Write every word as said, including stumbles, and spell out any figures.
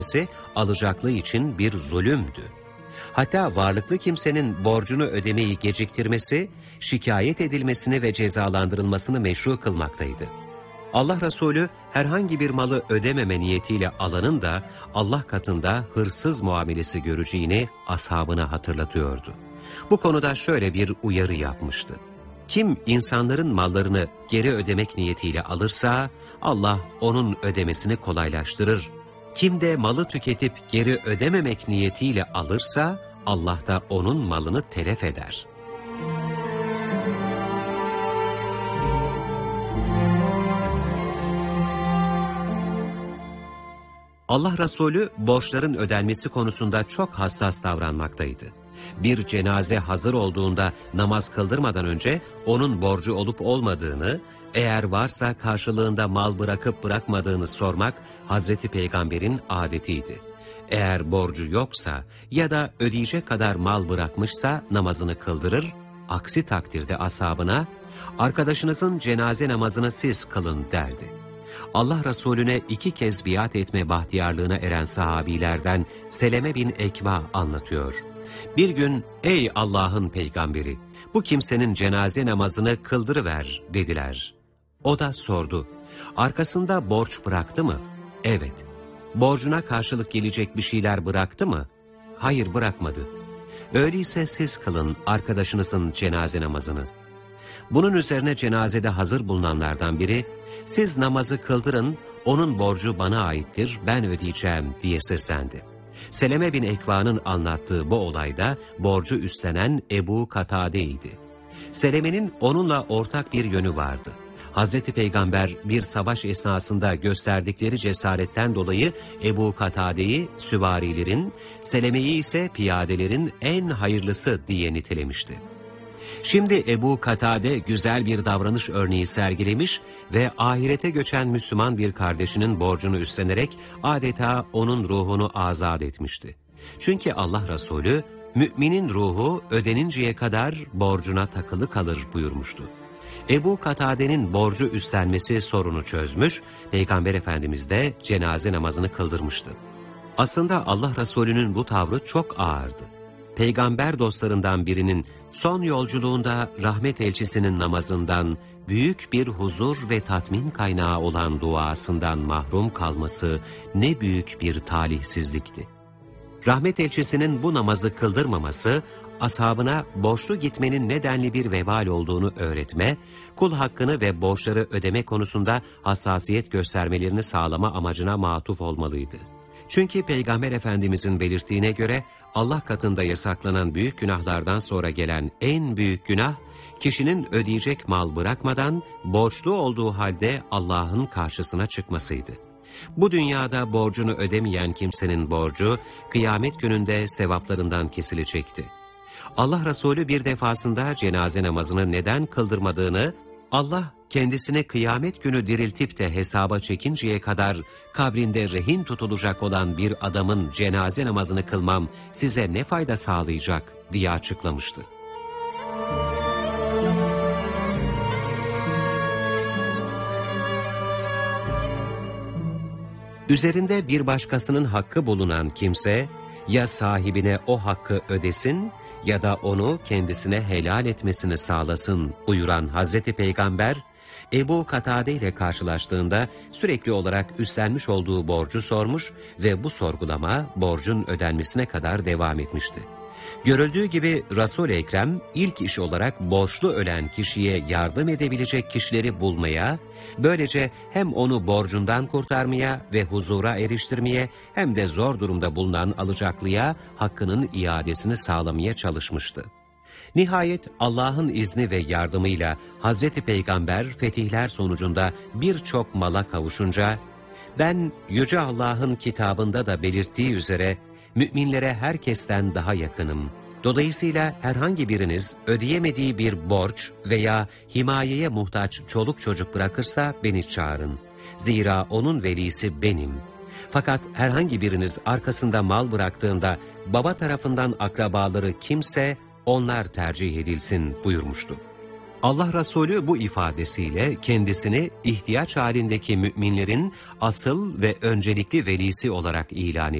alacaklı için bir zulümdü. Hatta varlıklı kimsenin borcunu ödemeyi geciktirmesi, şikayet edilmesini ve cezalandırılmasını meşru kılmaktaydı. Allah Resulü herhangi bir malı ödememe niyetiyle alanın da Allah katında hırsız muamelesi göreceğini ashabına hatırlatıyordu. Bu konuda şöyle bir uyarı yapmıştı. Kim insanların mallarını geri ödemek niyetiyle alırsa Allah onun ödemesini kolaylaştırır. Kim de malı tüketip geri ödememek niyetiyle alırsa Allah da onun malını telef eder. Allah Resulü borçların ödenmesi konusunda çok hassas davranmaktaydı. Bir cenaze hazır olduğunda namaz kıldırmadan önce onun borcu olup olmadığını, eğer varsa karşılığında mal bırakıp bırakmadığını sormak Hazreti Peygamber'in adetiydi. Eğer borcu yoksa ya da ödeyecek kadar mal bırakmışsa namazını kıldırır, aksi takdirde ashabına, arkadaşınızın cenaze namazını siz kılın derdi. Allah Resulüne iki kez biat etme bahtiyarlığına eren sahabilerden Seleme bin Ekva anlatıyor. Bir gün, ey Allah'ın peygamberi, bu kimsenin cenaze namazını kıldırıver dediler. O da sordu, arkasında borç bıraktı mı? Evet. Borcuna karşılık gelecek bir şeyler bıraktı mı? Hayır, bırakmadı. Öyleyse siz kılın arkadaşınızın cenaze namazını. Bunun üzerine cenazede hazır bulunanlardan biri, siz namazı kıldırın, onun borcu bana aittir, ben ödeyeceğim diye seslendi. Seleme bin Ekva'nın anlattığı bu olayda borcu üstlenen Ebu Katade'ydi. Seleme'nin onunla ortak bir yönü vardı. Hazreti Peygamber bir savaş esnasında gösterdikleri cesaretten dolayı Ebu Katade'yi süvarilerin, Seleme'yi ise piyadelerin en hayırlısı diye nitelemişti. Şimdi Ebu Katade güzel bir davranış örneği sergilemiş ve ahirete göçen Müslüman bir kardeşinin borcunu üstlenerek adeta onun ruhunu azat etmişti. Çünkü Allah Resulü, müminin ruhu ödeninceye kadar borcuna takılı kalır buyurmuştu. Ebu Katade'nin borcu üstlenmesi sorunu çözmüş, Peygamber Efendimiz de cenaze namazını kıldırmıştı. Aslında Allah Resulü'nün bu tavrı çok ağırdı. Peygamber dostlarından birinin son yolculuğunda rahmet elçisinin namazından, büyük bir huzur ve tatmin kaynağı olan duasından mahrum kalması ne büyük bir talihsizlikti. Rahmet elçisinin bu namazı kıldırmaması, ashabına borçlu gitmenin nedenli bir vebal olduğunu öğretme, kul hakkını ve borçları ödeme konusunda hassasiyet göstermelerini sağlama amacına matuf olmalıydı. Çünkü Peygamber Efendimizin belirttiğine göre Allah katında yasaklanan büyük günahlardan sonra gelen en büyük günah, kişinin ödeyecek mal bırakmadan borçlu olduğu halde Allah'ın karşısına çıkmasıydı. Bu dünyada borcunu ödemeyen kimsenin borcu, kıyamet gününde sevaplarından kesilecekti. Allah Resulü bir defasında cenaze namazını neden kıldırmadığını, Allah kendisine kıyamet günü diriltip de hesaba çekinceye kadar kabrinde rehin tutulacak olan bir adamın cenaze namazını kılmam size ne fayda sağlayacak diye açıklamıştı. Üzerinde bir başkasının hakkı bulunan kimse, ya sahibine o hakkı ödesin ya da onu kendisine helal etmesini sağlasın buyuran Hazreti Peygamber, Ebu Katade ile karşılaştığında sürekli olarak üstlenmiş olduğu borcu sormuş ve bu sorgulama borcun ödenmesine kadar devam etmişti. Görüldüğü gibi Resul-i Ekrem ilk iş olarak borçlu ölen kişiye yardım edebilecek kişileri bulmaya, böylece hem onu borcundan kurtarmaya ve huzura eriştirmeye hem de zor durumda bulunan alacaklıya hakkının iadesini sağlamaya çalışmıştı. Nihayet Allah'ın izni ve yardımıyla Hazreti Peygamber fetihler sonucunda birçok mala kavuşunca, ben Yüce Allah'ın kitabında da belirttiği üzere müminlere herkesten daha yakınım. Dolayısıyla herhangi biriniz ödeyemediği bir borç veya himayeye muhtaç çoluk çocuk bırakırsa beni çağırın. Zira onun velisi benim. Fakat herhangi biriniz arkasında mal bıraktığında baba tarafından akrabaları kimse onlar tercih edilsin buyurmuştu. Allah Resulü bu ifadesiyle kendisini ihtiyaç halindeki müminlerin asıl ve öncelikli velisi olarak ilan